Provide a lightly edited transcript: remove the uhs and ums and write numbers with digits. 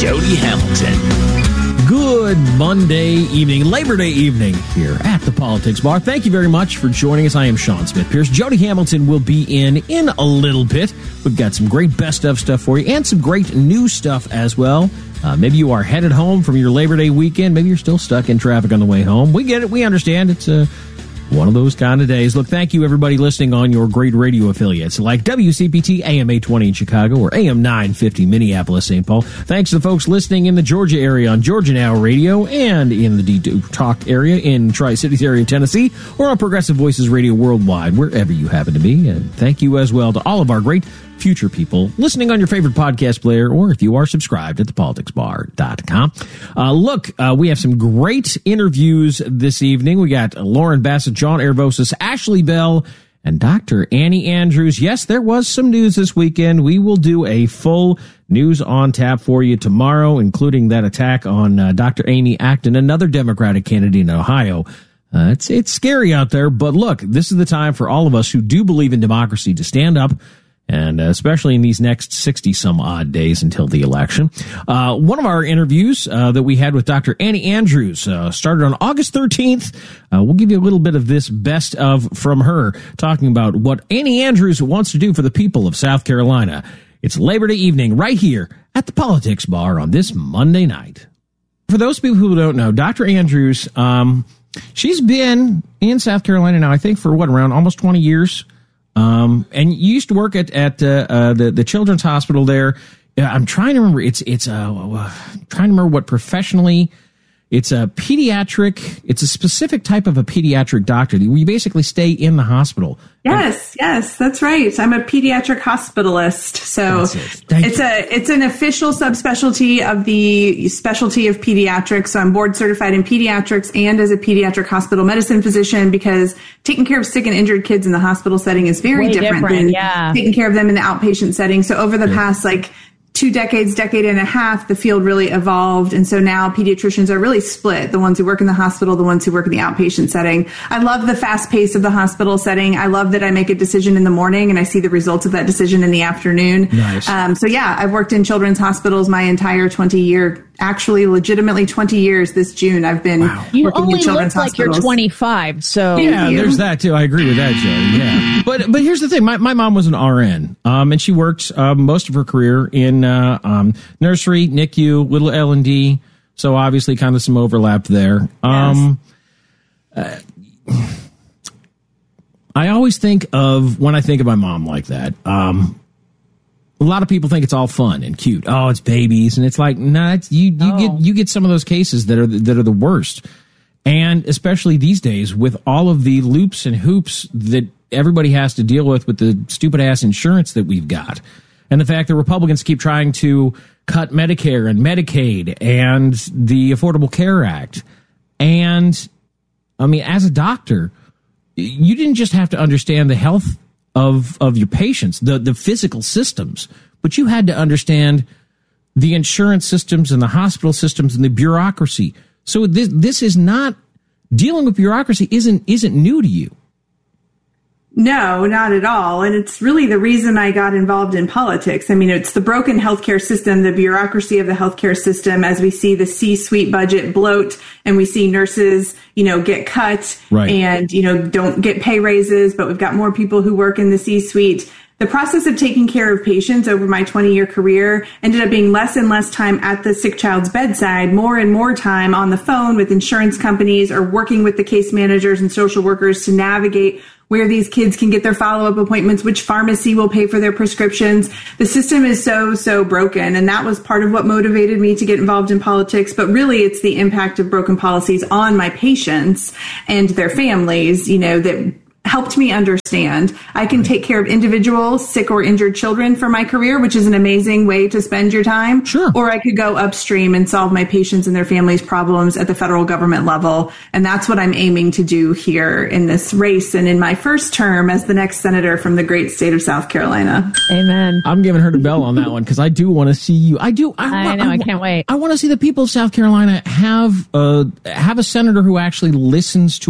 Jody Hamilton. Good Monday evening, Labor Day evening here at the Politics Bar. Thank you very much for joining us. I am Sean Smith-Pierce. Jody Hamilton will be in a little bit. We've got some great best of stuff for you and some great new stuff as well. Maybe you are headed home from your Labor Day weekend. Maybe you're still stuck in traffic on the way home. We get it. We understand. It's one of those kind of days. Look, thank you, everybody listening on your great radio affiliates like WCPT AM 820 in Chicago or AM 950 Minneapolis, St. Paul. Thanks to the folks listening in the Georgia area on Georgia Now Radio and in the D-Talk area in Tri-Cities area, Tennessee, or on Progressive Voices Radio worldwide, wherever you happen to be. And thank you as well to all of our great future people listening on your favorite podcast player, or if you are subscribed at thepoliticsbar.com. Look, we have some great interviews this evening. We got Lauren Bassett, John Arvosis, Ashley Bell, and Dr. Annie Andrews. Yes, there was some news this weekend. We will do a full news on tap for you tomorrow, including that attack on Dr. Amy Acton, another Democratic candidate in Ohio. It's scary out there, but look, this is the time for all of us who do believe in democracy to stand up, and especially in these next 60-some-odd days until the election. One of our interviews that we had with Dr. Annie Andrews started on August 13th. We'll give you a little bit of this best of from her, talking about what Annie Andrews wants to do for the people of South Carolina. It's Labor Day evening right here at the Politics Bar on this Monday night. For those people who don't know, Dr. Andrews, she's been in South Carolina now, I think, for around almost 20 years. And you used to work at the Children's Hospital there. I'm trying to remember. Trying to remember what professionally. It's a pediatric. It's a specific type of a pediatric doctor. We basically stay in the hospital. Yes, that's right. I'm a pediatric hospitalist. So it's an official subspecialty of the specialty of pediatrics. So I'm board certified in pediatrics and as a pediatric hospital medicine physician, because taking care of sick and injured kids in the hospital setting is very different than taking care of them in the outpatient setting. So over the past 2 decades, decade and a half, the field really evolved. And so now pediatricians are really split. The ones who work in the hospital, the ones who work in the outpatient setting. I love the fast pace of the hospital setting. I love that I make a decision in the morning and I see the results of that decision in the afternoon. Nice. I've worked in children's hospitals my entire 20 years this June. I've been you working only in children's look like hospitals. You're 25, so There's that too. I agree with that, Joe. Yeah, but here's the thing. My mom was an RN, and she worked most of her career in nursery, NICU, little L&D. So obviously, kind of some overlap there. I always think of, when I think of my mom like that, a lot of people think it's all fun and cute. Oh, it's babies, and it's like, nah, you get some of those cases that are the worst, and especially these days with all of the loops and hoops that everybody has to deal with the stupid ass insurance that we've got, and the fact that Republicans keep trying to cut Medicare and Medicaid and the Affordable Care Act. And I mean, as a doctor, you didn't just have to understand the health of your patients, the physical systems, but you had to understand the insurance systems and the hospital systems and the bureaucracy. So this is not, dealing with bureaucracy isn't new to you. No, not at all. And it's really the reason I got involved in politics. I mean, it's the broken healthcare system, the bureaucracy of the healthcare system, as we see the C-suite budget bloat and we see nurses, get cut and, don't get pay raises, but we've got more people who work in the C-suite. The process of taking care of patients over my 20-year career ended up being less and less time at the sick child's bedside, more and more time on the phone with insurance companies or working with the case managers and social workers to navigate where these kids can get their follow-up appointments, which pharmacy will pay for their prescriptions. The system is so broken. And that was part of what motivated me to get involved in politics. But really, it's the impact of broken policies on my patients and their families, that helped me understand I can take care of individual sick or injured children for my career, which is an amazing way to spend your time. Sure. Or I could go upstream and solve my patients and their families' problems at the federal government level. And that's what I'm aiming to do here in this race and in my first term as the next senator from the great state of South Carolina. Amen. I'm giving her the bell on that one because I do want to see you. I know. I can't wait. I want to see the people of South Carolina have a senator who actually listens to